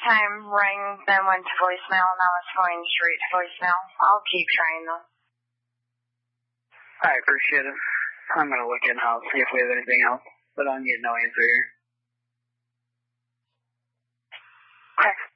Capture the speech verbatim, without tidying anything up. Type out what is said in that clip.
time rang, then went to voicemail, and now it's going straight to voicemail. I'll keep trying, though. I appreciate it. I'm going to look in-house, see if we have anything else, but I'm getting no answer here. Okay.